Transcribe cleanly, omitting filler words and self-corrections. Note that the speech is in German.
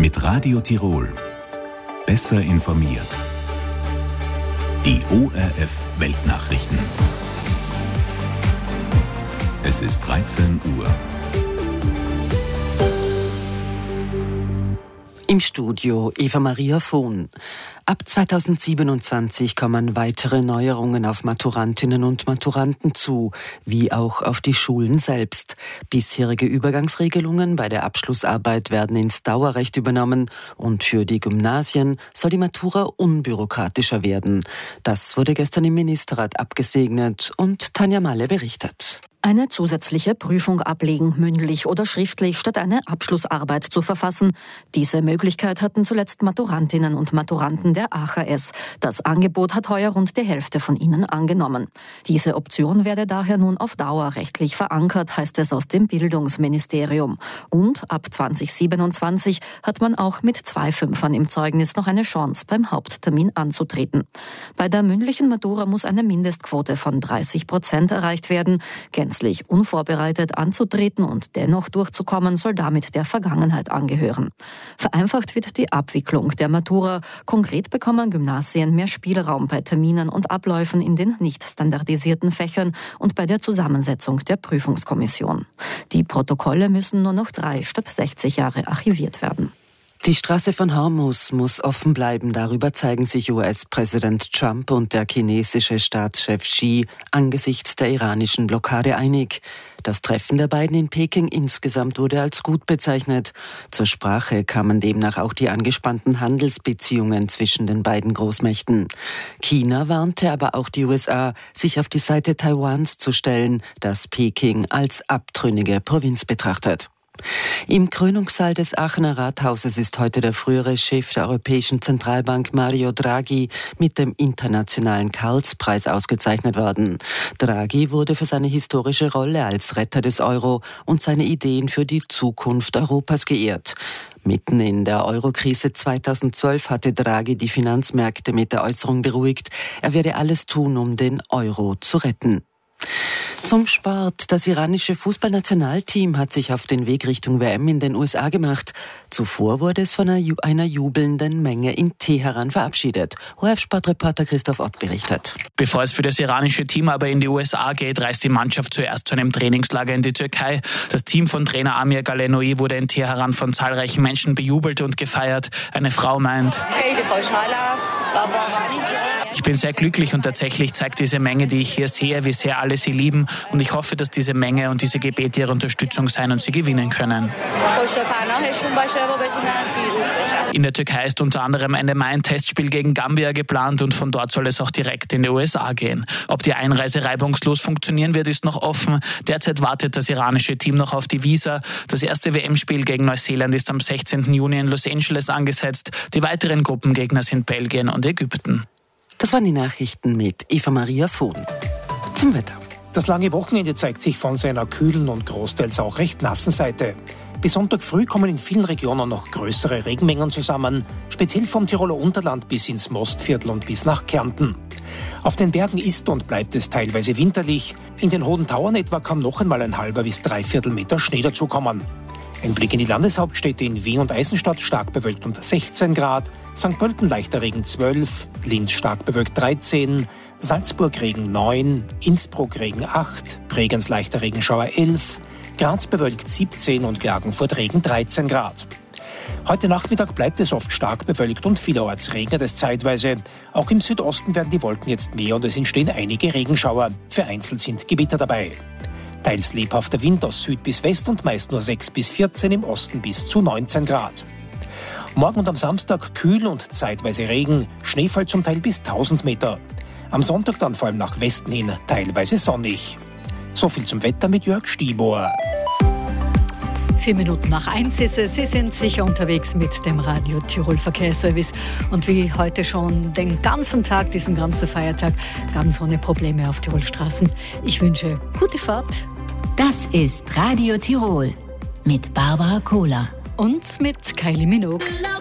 Mit Radio Tirol. Besser informiert. Die ORF Weltnachrichten. Es ist 13 Uhr. Im Studio Eva-Maria Vohn. Ab 2027 kommen weitere Neuerungen auf Maturantinnen und Maturanten zu, wie auch auf die Schulen selbst. Bisherige Übergangsregelungen bei der Abschlussarbeit werden ins Dauerrecht übernommen und für die Gymnasien soll die Matura unbürokratischer werden. Das wurde gestern im Ministerrat abgesegnet und Tanja Malle berichtet. Eine zusätzliche Prüfung ablegen, mündlich oder schriftlich, statt eine Abschlussarbeit zu verfassen. Diese Möglichkeit hatten zuletzt Maturantinnen und Maturanten der AHS. Das Angebot hat heuer rund die Hälfte von ihnen angenommen. Diese Option werde daher nun auf Dauer rechtlich verankert, heißt es aus dem Bildungsministerium. Und ab 2027 hat man auch mit 2 Fünfern im Zeugnis noch eine Chance, beim Haupttermin anzutreten. Bei der mündlichen Matura muss eine Mindestquote von 30% erreicht werden. Gänzlich unvorbereitet anzutreten und dennoch durchzukommen, soll damit der Vergangenheit angehören. Vereinfacht wird die Abwicklung der Matura. Konkret bekommen Gymnasien mehr Spielraum bei Terminen und Abläufen in den nicht standardisierten Fächern und bei der Zusammensetzung der Prüfungskommission. Die Protokolle müssen nur noch 3 statt 60 Jahre archiviert werden. Die Straße von Hormuz muss offen bleiben. Darüber zeigen sich US-Präsident Trump und der chinesische Staatschef Xi angesichts der iranischen Blockade einig. Das Treffen der beiden in Peking insgesamt wurde als gut bezeichnet. Zur Sprache kamen demnach auch die angespannten Handelsbeziehungen zwischen den beiden Großmächten. China warnte aber auch die USA, sich auf die Seite Taiwans zu stellen, das Peking als abtrünnige Provinz betrachtet. Im Krönungssaal des Aachener Rathauses ist heute der frühere Chef der Europäischen Zentralbank Mario Draghi mit dem internationalen Karlspreis ausgezeichnet worden. Draghi wurde für seine historische Rolle als Retter des Euro und seine Ideen für die Zukunft Europas geehrt. Mitten in der Eurokrise 2012 hatte Draghi die Finanzmärkte mit der Äußerung beruhigt, er werde alles tun, um den Euro zu retten. Zum Sport. Das iranische Fußballnationalteam hat sich auf den Weg Richtung WM in den USA gemacht. Zuvor wurde es von einer jubelnden Menge in Teheran verabschiedet. ORF-Sportreporter Christoph Ott berichtet. Bevor es für das iranische Team aber in die USA geht, reist die Mannschaft zuerst zu einem Trainingslager in die Türkei. Das Team von Trainer Amir Galenoui wurde in Teheran von zahlreichen Menschen bejubelt und gefeiert. Eine Frau meint: Ich bin sehr glücklich und tatsächlich zeigt diese Menge, die ich hier sehe, wie sehr alle sie lieben. Und ich hoffe, dass diese Menge und diese Gebete ihre Unterstützung sein und sie gewinnen können. In der Türkei ist unter anderem Ende Mai ein Testspiel gegen Gambia geplant und von dort soll es auch direkt in die USA gehen. Ob die Einreise reibungslos funktionieren wird, ist noch offen. Derzeit wartet das iranische Team noch auf die Visa. Das erste WM-Spiel gegen Neuseeland ist am 16. Juni in Los Angeles angesetzt. Die weiteren Gruppengegner sind Belgien und Ägypten. Das waren die Nachrichten mit Eva-Maria Vohn. Zum Wetter. Das lange Wochenende zeigt sich von seiner kühlen und großteils auch recht nassen Seite. Bis Sonntag früh kommen in vielen Regionen noch größere Regenmengen zusammen, speziell vom Tiroler Unterland bis ins Mostviertel und bis nach Kärnten. Auf den Bergen ist und bleibt es teilweise winterlich. In den Hohen Tauern etwa kann noch einmal ein halber bis 3/4 Meter Schnee dazukommen. Ein Blick in die Landeshauptstädte in Wien und Eisenstadt, stark bewölkt und 16 Grad, St. Pölten leichter Regen 12, Linz stark bewölkt 13, Salzburg Regen 9, Innsbruck Regen 8, Bregenz leichter Regenschauer 11, Graz bewölkt 17 und Klagenfurt Regen 13 Grad. Heute Nachmittag bleibt es oft stark bewölkt und vielerorts regnet es zeitweise. Auch im Südosten werden die Wolken jetzt mehr und es entstehen einige Regenschauer. Vereinzelt sind Gewitter dabei. Teils lebhafter Wind aus Süd bis West und meist nur 6 bis 14, im Osten bis zu 19 Grad. Morgen und am Samstag kühl und zeitweise Regen, Schneefall zum Teil bis 1000 Meter. Am Sonntag dann vor allem nach Westen hin teilweise sonnig. So viel zum Wetter mit Jörg Stibor. 4 Minuten nach 1 ist es. Sie sind sicher unterwegs mit dem Radio Tirol Verkehrsservice. Und wie heute schon den ganzen Tag, diesen ganzen Feiertag, ganz ohne Probleme auf Tirol Straßen. Ich wünsche gute Fahrt. Das ist Radio Tirol mit Barbara Kohler Und mit Kylie Minogue.